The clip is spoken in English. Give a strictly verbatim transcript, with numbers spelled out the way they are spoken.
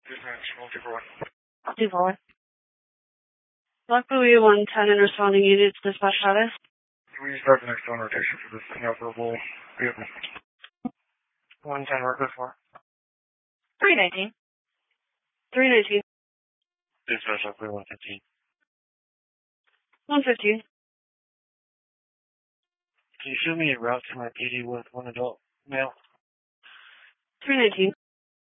two four one. two four one. Block Louis one ten and responding units, dispatch status. We start the next on rotation for this inoperable vehicle. one ten, work with four. three nineteen. three nineteen. Dispatch up one fifteen. one fifteen. Can you show me a route to my P D with one adult male? three nineteen.